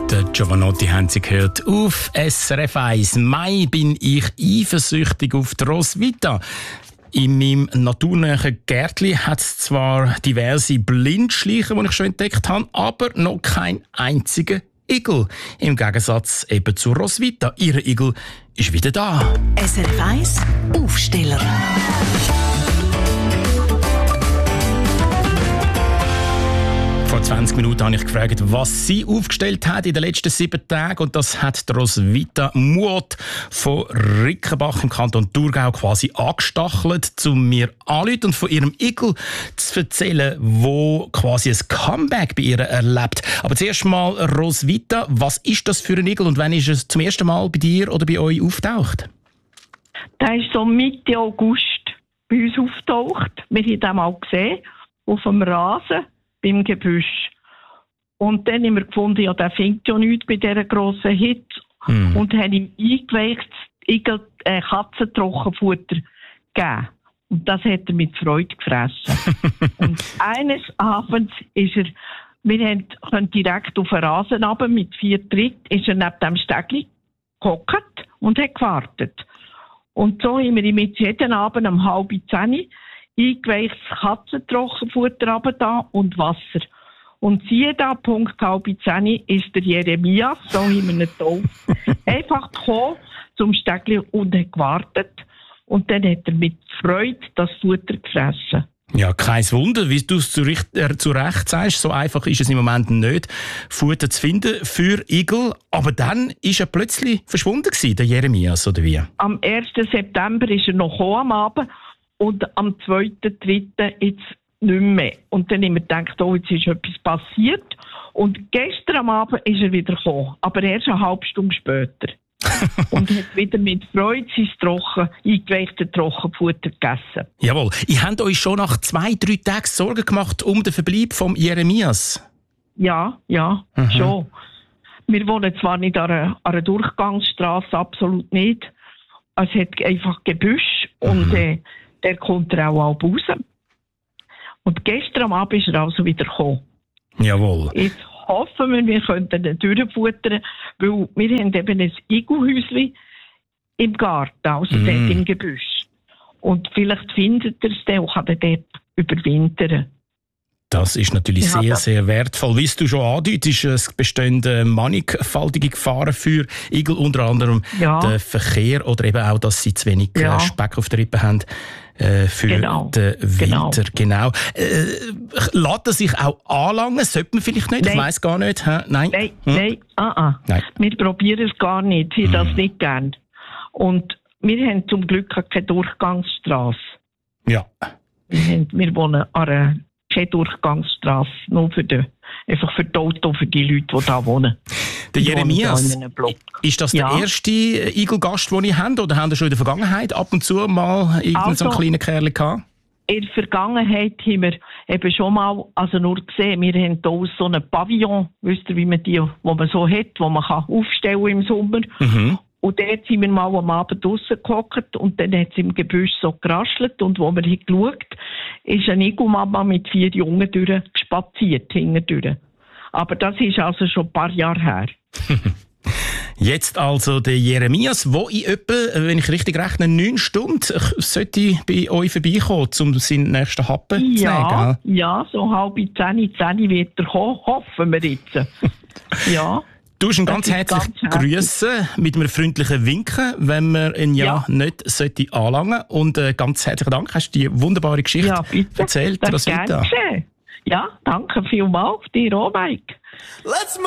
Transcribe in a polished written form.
Der Giovanotti haben Sie gehört auf SRF 1. Mai bin ich eifersüchtig auf die Roswitha. In meinem naturnahen Gärtli hat es zwar diverse Blindschleichen, die ich schon entdeckt habe, aber noch keinen einzigen Igel. Im Gegensatz eben zu Roswitha. Ihre Igel ist wieder da. SRF 1 Aufsteller. Vor 20 Minuten habe ich gefragt, was sie aufgestellt hat in den letzten 7 Tagen. Und das hat die Roswitha Muot von Rickenbach im Kanton Thurgau quasi angestachelt, um mir anzurufen und von ihrem Igel zu erzählen, wo quasi ein Comeback bei ihr erlebt. Aber zuerst mal, Roswitha, was ist das für ein Igel und wann ist es zum ersten Mal bei dir oder bei euch auftaucht? Der ist so Mitte August bei uns auftaucht. Wir haben ihn mal gesehen, auf dem Rasen. Beim Gebüsch. Und dann haben wir gefunden, ja, der findet ja nichts bei dieser grossen Hitze. Und haben ihm eingeweicht Katzentrockenfutter gegeben. Und das hat er mit Freude gefressen. Und eines Abends ist er, wir können direkt auf den Rasen runter, mit 4 Tritten, ist er neben dem Stegli gehockt und hat gewartet. Und so haben wir ihm jetzt jeden Abend um 9:30 eingeweichtes Katzentrockenfutter runter und Wasser. Und siehe da, Punkt 9:30 ist der Jeremias, so haben wir ihn getauft, einfach gekommen zum Stegli und hat gewartet. Und dann hat er mit Freude das Futter gefressen. Ja, kein Wunder, wie du es zu Recht sagst. So einfach ist es im Moment nicht, Futter zu finden für Igel. Aber dann ist er plötzlich verschwunden gewesen, der Jeremias, oder wie? Am 1. September ist er noch gekommen am Abend. Und am 2.3. jetzt nicht mehr. Und dann haben wir gedacht, oh, jetzt ist etwas passiert. Und gestern am Abend ist er wieder gekommen. Aber erst eine halbe Stunde später. Und hat wieder mit Freude sein eingeweichtes Trockenfutter gegessen. Jawohl. Ihr habt euch schon nach 2-3 Tagen Sorgen gemacht um den Verbleib vom Jeremias? Ja, schon. Wir wohnen zwar nicht an einer Durchgangsstrasse, absolut nicht. Es hat einfach Gebüsch und der kommt er auch raus. Und gestern am Abend ist er also wieder gekommen. Jawohl. Jetzt hoffen wir könnten ihn durchfuttern, weil wir haben eben ein Igelhäuschen im Garten, also dort im Gebüsch. Und vielleicht findet er es dann und kann er dort überwintern. Das ist natürlich sehr, sehr wertvoll. Wie du schon andeutest, es bestehen mannigfaltige Gefahren für Igel, unter anderem der Verkehr oder eben auch, dass sie zu wenig Speck auf der Rippe haben für den Winter. Genau. Lässt er sich auch anlangen? Sollte man vielleicht nicht? Nein. Ich weiss gar nicht. Nein. Nein. Wir probieren es gar nicht. Wir das nicht gern. Und wir haben zum Glück keine Durchgangsstrasse. Ja. Wir wohnen an einer keine Durchgangsstrasse, nur einfach für die Autos, für die Leute, die da wohnen. Der Jeremias, ist das der erste Igelgast, den ihr habt, oder habt ihr schon in der Vergangenheit ab und zu mal so einen kleinen Kerl gehabt? In der Vergangenheit haben wir eben schon mal, also nur gesehen, wir haben hier so einen Pavillon, wisst ihr, wie man die, wo man so hat, wo man kann aufstellen im Sommer. Und dort sind wir mal am Abend draussen gehockt und dann hat es im Gebüsch so geraschelt und wo wir haben geschaut, ist eine Igelmama mit 4 Jungen durchgespaziert, hintendurch. Aber das ist also schon ein paar Jahre her. Jetzt also der Jeremias, wo in etwa, wenn ich richtig rechne, 9 Stunden sollte bei euch vorbeikommen, um seinen nächsten Happen zu nehmen, gell? Ja, so 9:30 wird er kommen, hoffen wir jetzt. Ja. Du hast ihn ganz herzlich grüßen mit einem freundlichen Winken, wenn man ihn nicht anlangen sollte. Und ganz herzlichen Dank, hast du die wunderbare Geschichte erzählt. Das gerne geschehen. Ja, danke vielmals dir auch, Mike.